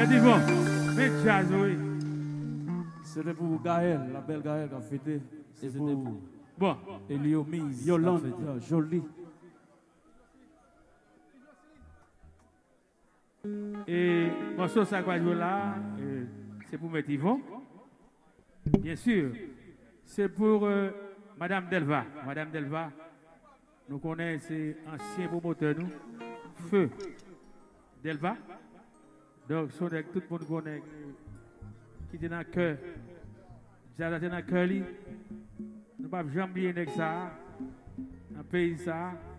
Mais dis bon, mais jazz, oui. C'était pour Gaël, la belle Gaël qui a fêté. C'était pour Bon, Eliomise, Yolande, jolie. et morceau ça va jouer là, c'est pour mettre Yvon. Bien sûr, c'est pour Madame Delva. Madame Delva, nous connaissons, c'est ancien promoteur, nous. Feu Delva. Donc, tout le monde connaît qui est dans le cœur. Jazz est dans le cœur. Nous ne pouvons jamais oublier ça. Dans le pays, ça.